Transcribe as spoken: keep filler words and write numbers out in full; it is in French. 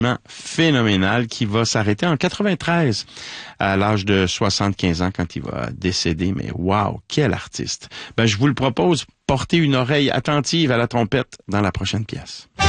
phénoménal qui va s'arrêter en quatre-vingt-treize à l'âge de soixante-quinze ans quand il va décéder. Mais wow, quel artiste! Ben, je vous le propose, portez une oreille attentive à la trompette dans la prochaine pièce.